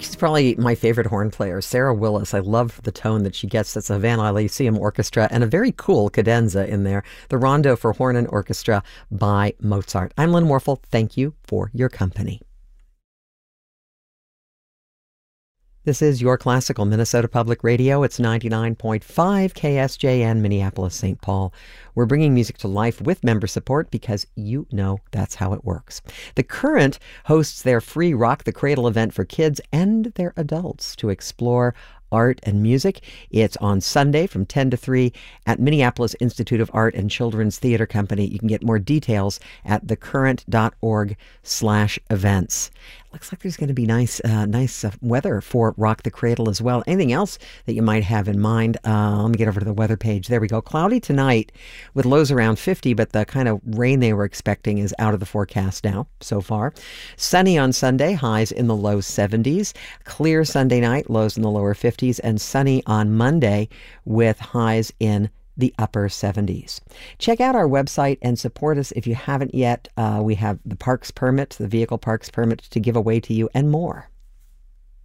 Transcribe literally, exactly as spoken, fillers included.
She's probably my favorite horn player, Sarah Willis. I love the tone that she gets. That's a Van Lyceum Orchestra and a very cool cadenza in there. The Rondo for Horn and Orchestra by Mozart. I'm Lynn Warfel. Thank you for your company. This is Your Classical Minnesota Public Radio. It's ninety-nine point five K S J N, Minneapolis, Saint Paul. We're bringing music to life with member support because you know that's how it works. The Current hosts their free Rock the Cradle event for kids and their adults to explore art and music. It's on Sunday from ten to three at Minneapolis Institute of Art and Children's Theater Company. You can get more details at thecurrent.org slash events. Looks like there's going to be nice uh, nice uh, weather for Rock the Cradle as well. Anything else that you might have in mind? Uh, let me get over to the weather page. There we go. Cloudy tonight with lows around fifty, but the kind of rain they were expecting is out of the forecast now so far. Sunny on Sunday, highs in the low seventies. Clear Sunday night, lows in the lower fifties. And sunny on Monday with highs in the upper seventies. Check out our website and support us if you haven't yet. Uh, we have the parks permit, the vehicle parks permit to give away to you, and more.